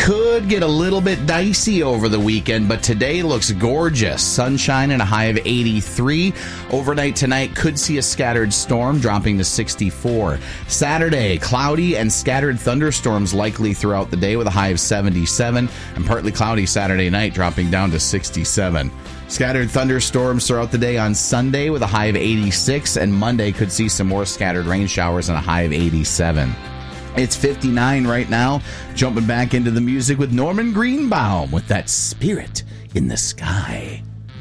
could get a little bit dicey over the weekend, but today looks gorgeous. Sunshine and a high of 83. Overnight tonight could see a scattered storm, dropping to 64. Saturday, cloudy and scattered thunderstorms likely throughout the day with a high of 77, and partly cloudy Saturday night, dropping down to 67. Scattered thunderstorms throughout the day on Sunday with a high of 86, and Monday could see some more scattered rain showers and a high of 87. It's 59 right now. Jumping back into the music with Norman Greenbaum with that Spirit in the Sky.